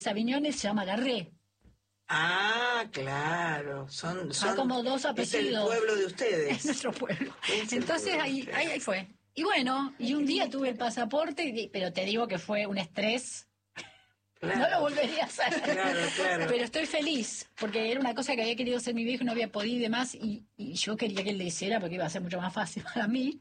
Saviñones se llama Garré. Ah, claro. Son como dos apellidos. Es el pueblo de ustedes. Es nuestro pueblo. Es Entonces ahí fue. Y bueno, y un día tuve el pasaporte, pero te digo que fue un estrés. Claro. No lo volvería a hacer. Claro. Pero estoy feliz, porque era una cosa que había querido hacer mi viejo, no había podido y demás, y yo quería que él lo hiciera porque iba a ser mucho más fácil para mí.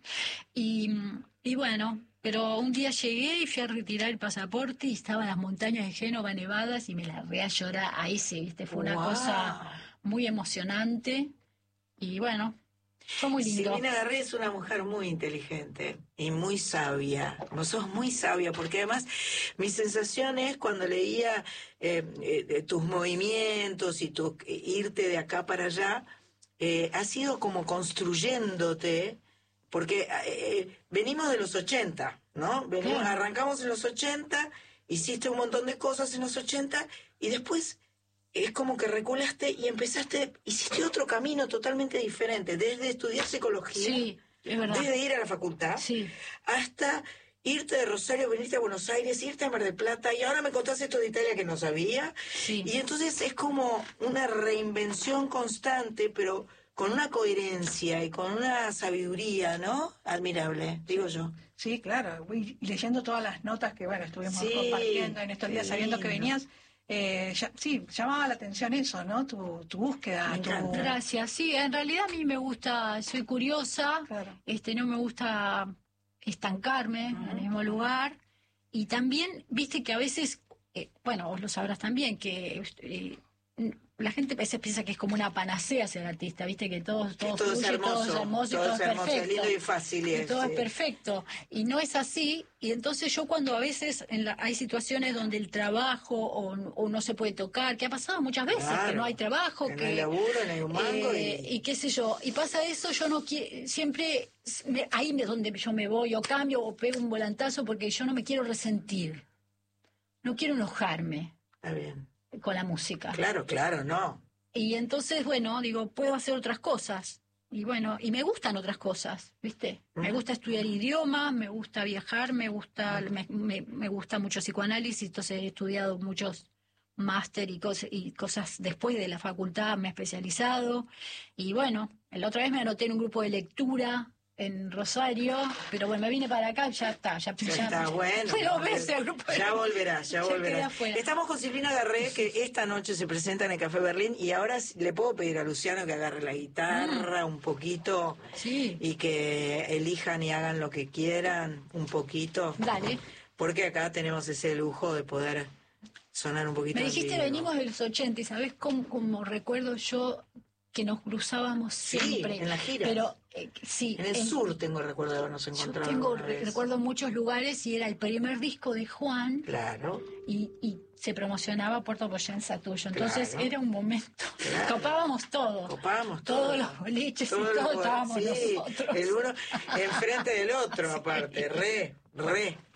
Y bueno, pero un día llegué y fui a retirar el pasaporte y estaban las montañas de Génova nevadas y me largué a llorar. Ahí sí, ¿viste? Fue una cosa muy emocionante y bueno, fue muy lindo. Silvina Garré es una mujer muy inteligente y muy sabia. Vos sos muy sabia, porque además mi sensación es cuando leía tus movimientos y tu irte de acá para allá, has ido como construyéndote, porque venimos de los 80, ¿no? Arrancamos en los 80, hiciste un montón de cosas en los 80 y después... es como que reculaste y hiciste otro camino totalmente diferente, desde estudiar psicología, sí, es verdad, desde ir a la facultad, sí, hasta irte de Rosario, venirte a Buenos Aires, irte a Mar del Plata, y ahora me contás esto de Italia que no sabía, sí. Y entonces es como una reinvención constante, pero con una coherencia y con una sabiduría, ¿no? Admirable, digo yo. Sí, claro, y leyendo todas las notas que, estuvimos compartiendo en estos días, sabiendo que venías... llamaba la atención eso, ¿no? Tu búsqueda. Gracias. Sí, en realidad a mí me gusta, soy curiosa, claro. No me gusta estancarme en el mismo lugar. Y también, viste que a veces, vos lo sabrás también, que la gente a veces piensa que es como una panacea ser artista, viste que todo fluye, es hermoso, todo es hermoso y todo es perfecto. Es lindo y fácil. Y todo es perfecto. Y no es así. Y entonces yo cuando a veces hay situaciones donde el trabajo o no se puede tocar, que ha pasado muchas veces, que no hay trabajo, que no hay laburo, no hay un mango. Y qué sé yo. Y pasa eso, yo no quiero, siempre, ahí es donde yo me voy, o cambio, o pego un volantazo, porque yo no me quiero resentir. No quiero enojarme. Está bien. Con la música. Claro, no. Y entonces, digo, puedo hacer otras cosas. Y y me gustan otras cosas, ¿viste? Me gusta estudiar idiomas, me gusta viajar, me gusta mucho psicoanálisis, entonces he estudiado muchos máster y cosas después de la facultad, me he especializado. Y la otra vez me anoté en un grupo de lectura en Rosario, pero me vine para acá, ya está bueno. Fue 2 veces el grupo. Ya volverás. Estamos con Silvina Garré, que esta noche se presenta en el Café Berlín, y ahora le puedo pedir a Luciano que agarre la guitarra un poquito, y que elijan y hagan lo que quieran un poquito. Dale. Porque acá tenemos ese lujo de poder sonar un poquito. Me dijiste venimos de los 80, y ¿sabés cómo recuerdo yo que nos cruzábamos siempre? En las giras. Pero sí. En el sur tengo recuerdo de habernos encontrado. Yo recuerdo muchos lugares, y era el primer disco de Juan. Claro. Y se promocionaba Puerto Poyenza tuyo. Entonces era un momento. Copábamos todo. Todos los boliches y todo estábamos nosotros. El uno enfrente del otro, aparte. Re.